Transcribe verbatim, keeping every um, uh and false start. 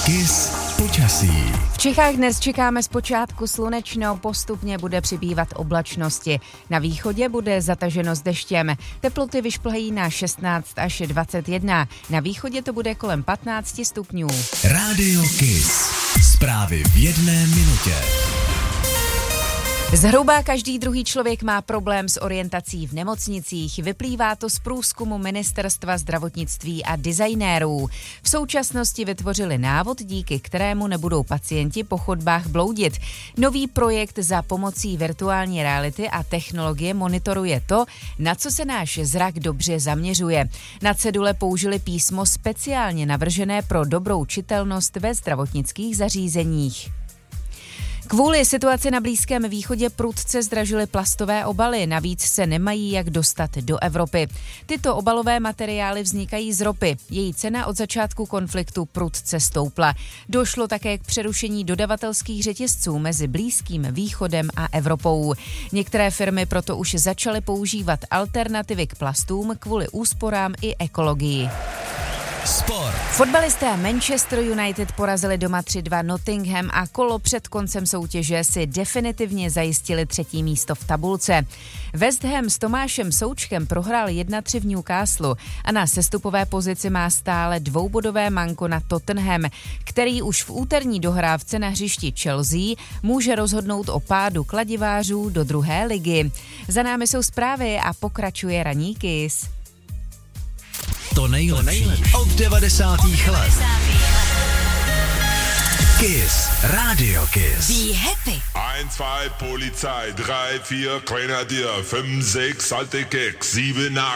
Kiss počasí. V Čechách dnes čekáme zpočátku slunečno, postupně bude přibývat oblačnosti. Na východě bude zataženo s deštěm. Teploty vyšplhají na šestnáct až dvacet jedna. Na východě to bude kolem patnáct stupňů. Rádio Kiss. Zprávy v jedné minutě. Zhruba každý druhý člověk má problém s orientací v nemocnicích. Vyplývá to z průzkumu Ministerstva zdravotnictví a designérů. V současnosti vytvořili návod, díky kterému nebudou pacienti po chodbách bloudit. Nový projekt za pomocí virtuální reality a technologie monitoruje to, na co se náš zrak dobře zaměřuje. Na cedule použili písmo speciálně navržené pro dobrou čitelnost ve zdravotnických zařízeních. Kvůli situaci na Blízkém východě prudce zdražily plastové obaly, navíc se nemají jak dostat do Evropy. Tyto obalové materiály vznikají z ropy. Její cena od začátku konfliktu prudce stoupla. Došlo také k přerušení dodavatelských řetězců mezi Blízkým východem a Evropou. Některé firmy proto už začaly používat alternativy k plastům kvůli úsporám i ekologii. Sport. Fotbalisté Manchester United porazili doma tři dva Nottingham a kolo před koncem soutěže si definitivně zajistili třetí místo v tabulce. West Ham s Tomášem Součkem prohrál jedna tři v Newcastle a na sestupové pozici má stále dvoubodové manko na Tottenham, který už v úterní dohrávce na hřišti Chelsea může rozhodnout o pádu kladivářů do druhé ligy. Za námi jsou zprávy a pokračuje ranní Kiss. To nejlepší od devadesátých let. Kiss, Radio Kiss. Be happy. eins, zwei, Polizei, drei, vier, Grenadier, fünf, sechs, alte Keks, sieben, acht.